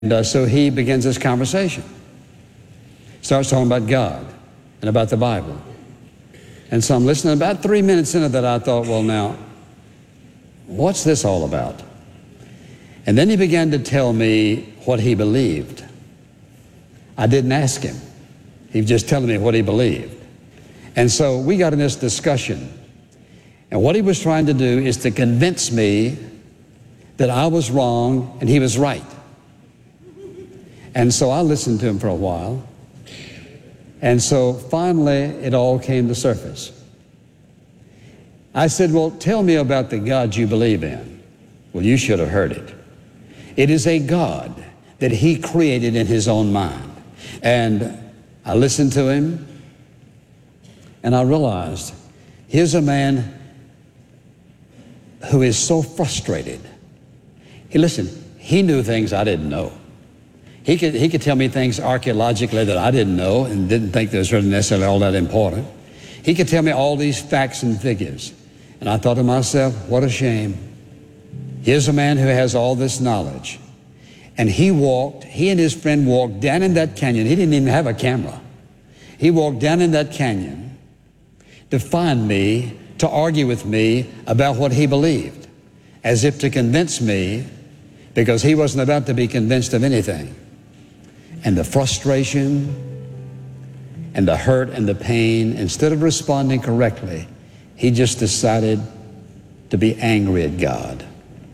So he begins this conversation. Starts talking about God and about the Bible. And so I'm listening. About 3 minutes into that, I thought, well, now, what's this all about? And then he began to tell me what he believed. I didn't ask him. He was just telling me what he believed. And so we got in this discussion. And what he was trying to do is to convince me that I was wrong and he was right. And so I listened to him for a while. And so finally, it all came to surface. I said, well, tell me about the God you believe in. Well, you should have heard it. It is a God that he created in his own mind. And I listened to him, and I realized here's a man who is so frustrated. He knew things I didn't know. He could tell me things archaeologically that I didn't know and didn't think they was really necessarily all that important. He could tell me all these facts and figures. And I thought to myself, what a shame. Here's a man who has all this knowledge. And he and his friend walked down in that canyon. He didn't even have a camera. He walked down in that canyon to find me, to argue with me about what he believed, as if to convince me, because he wasn't about to be convinced of anything. And the frustration and the hurt and the pain, instead of responding correctly, he just decided to be angry at God.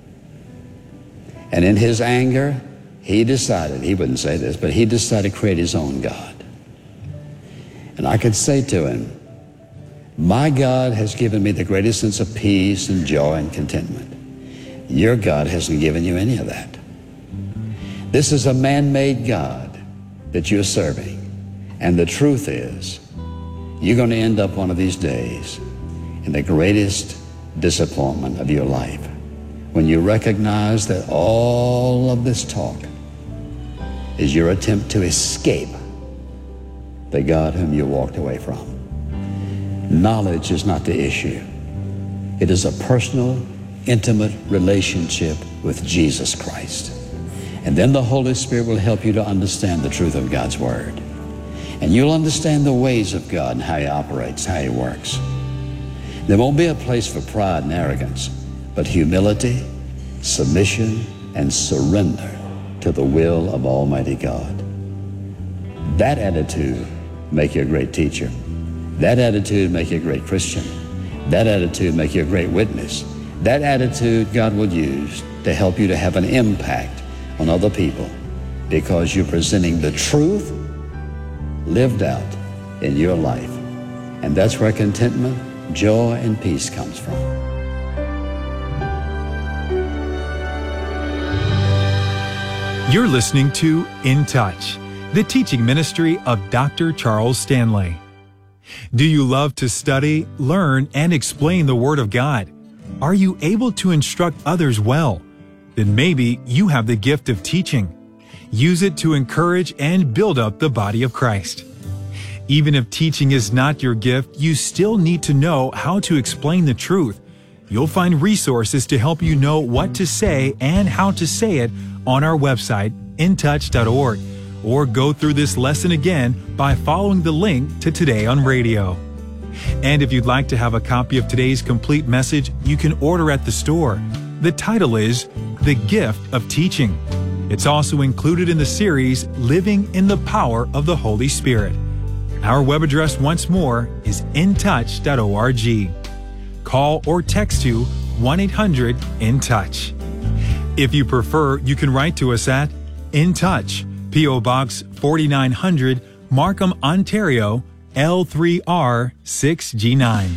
And in his anger, he decided, he wouldn't say this, but he decided to create his own God. And I could say to him, my God has given me the greatest sense of peace and joy and contentment. Your God hasn't given you any of that. This is a man-made God that you're serving. And the truth is, you're going to end up one of these days in the greatest disappointment of your life, when you recognize that all of this talk is your attempt to escape the God whom you walked away from. Knowledge is not the issue. It is a personal, intimate relationship with Jesus Christ. And then the Holy Spirit will help you to understand the truth of God's Word. And you'll understand the ways of God and how He operates, how He works. There won't be a place for pride and arrogance, but humility, submission, and surrender to the will of Almighty God. That attitude make you a great teacher. That attitude make you a great Christian. That attitude make you a great witness. That attitude God will use to help you to have an impact on other people, because you're presenting the truth lived out in your life. And that's where contentment, joy, and peace comes from. You're listening to In Touch, the teaching ministry of Dr. Charles Stanley. Do you love to study, learn, and explain the Word of God? Are you able to instruct others well? Then maybe you have the gift of teaching. Use it to encourage and build up the body of Christ. Even if teaching is not your gift, you still need to know how to explain the truth. You'll find resources to help you know what to say and how to say it on our website, intouch.org, or go through this lesson again by following the link to Today on Radio. And if you'd like to have a copy of today's complete message, you can order at the store. The title is The Gift of Teaching. It's also included in the series Living in the Power of the Holy Spirit. Our web address once more is intouch.org. Call or text to 1-800-IN-TOUCH. If you prefer, you can write to us at In Touch, P.O. Box 4900, Markham, Ontario, L3R6G9.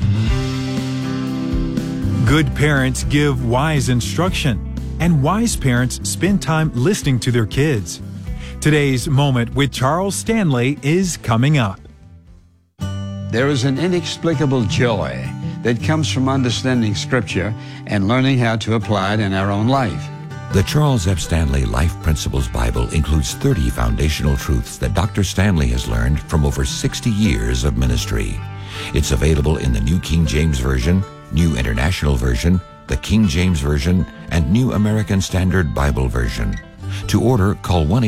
Good parents give wise instruction, and wise parents spend time listening to their kids. Today's Moment with Charles Stanley is coming up. There is an inexplicable joy that comes from understanding Scripture and learning how to apply it in our own life. The Charles F. Stanley Life Principles Bible includes 30 foundational truths that Dr. Stanley has learned from over 60 years of ministry. It's available in the New King James Version, New International Version, the King James Version, and New American Standard Bible Version. To order, call 1